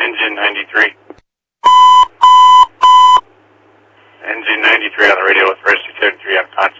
Engine 93. Engine 93 on the radio with Rescue 73 on contact.